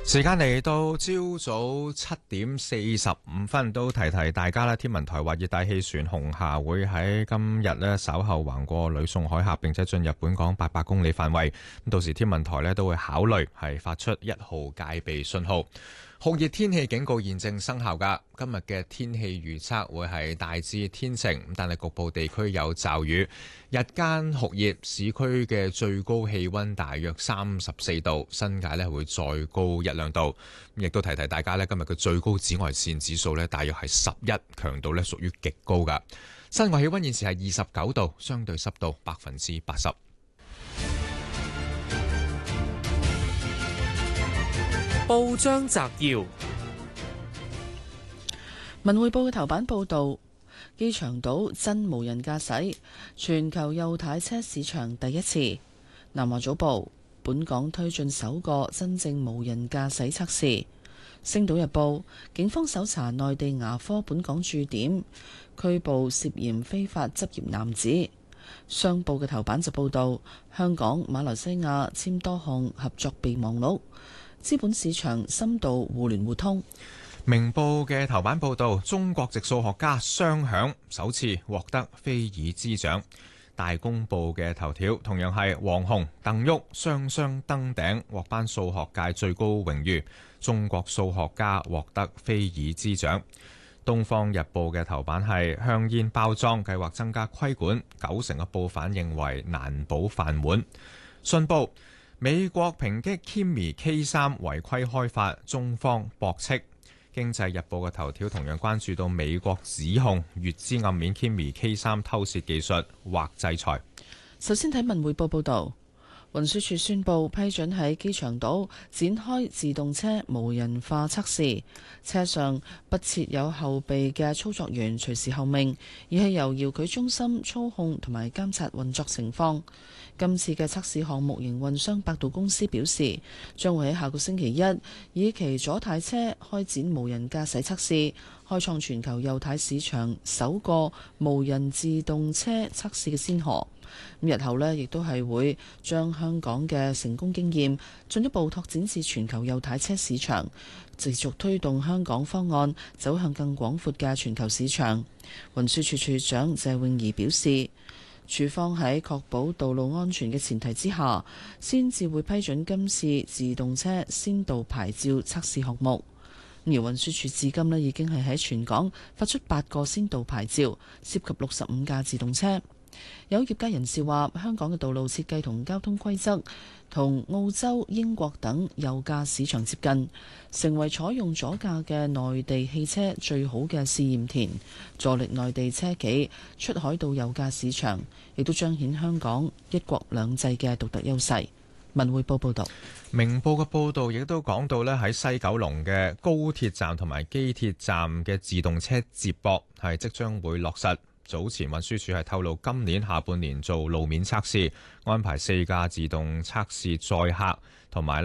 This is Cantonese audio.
時間嚟到朝早7:45，都提提大家啦。天文台話熱帶氣旋紅霞會喺今日呢稍後橫過呂宋海峽，並且進入本港800公里範圍。到時天文台呢都會考慮係發出1號戒備信號。酷熱天氣警告現正生效㗎。今日嘅天氣預測會係大致天晴，但係局部地區有驟雨。日間酷熱，市區嘅最高氣溫大約34度，新界呢會再高1-2度。亦都提提大家呢，今日嘅最高紫外線指數呢大約係11，強度呢屬於極高㗎。室外氣溫現時係29度，相對濕度80%。 報章摘要： 文匯報嘅頭版報道，機場島真無人駕駛，全球右軚車市場第一次。南華早報：本港推進首個真正無人駕駛測試。星島日報：警方搜查內地牙科本港駐點，拘捕涉嫌非法執業男子。商報嘅頭版就報道，香港、馬來西亞簽多項合作備忘錄。資本市場深度互聯互通。 明報嘅頭版報道，中國籍數學家雙響首次獲得菲爾茲獎。大公報嘅頭條同樣係黃洪、鄧旭雙雙登頂，獲頒數學界最高榮譽，中國數學家獲得菲爾茲獎。東方日報嘅頭版係香煙包裝計劃增加規管，90%嘅報販認為難保飯碗。信報：美國抨擊 Kimi K3 違規開發，中方駁斥。經濟日報嘅頭條同樣關注到美國指控乙支暗面 Kimi K3 偷竊技術或制裁。 首先睇文匯報報道，運輸署宣布批准喺機場島展開自動車無人化測試，車上不設有後備嘅操作員隨時候命，而係由遙距中心操控同埋監察運作情況。今次嘅測試項目營運商百度公司表示，將會喺下個星期一以其左軚車開展無人駕駛測試，開創全球右軚市場首個無人自動車測試嘅先河。日後呢，亦都係會將香港嘅成功經驗進一步拓展至全球右軚車市場，持續推動香港方案走向更廣闊嘅全球市場。運輸署署長謝永儀表示，署方喺確保道路安全嘅前提之下，先至會批准今次自動車先導牌照測試項目。而運輸署至今呢，已經係喺全港發出8個先導牌照，涉及65架自動車。有業界人士話，香港嘅道路設計同交通規則同澳洲、英國等右駕市場接近，成為採用左駕嘅內地汽車最好嘅試驗田，助力內地車企出海到右駕市場，亦都彰顯香港一國兩制嘅獨特優勢。文匯報報道。 明報嘅報導亦都講到喺西九龍嘅高鐵站同埋機鐵站嘅自動車接駁係即將會落實。早前運輸署係透露，今年下半年做路面測試，安排4架自動測試載客同埋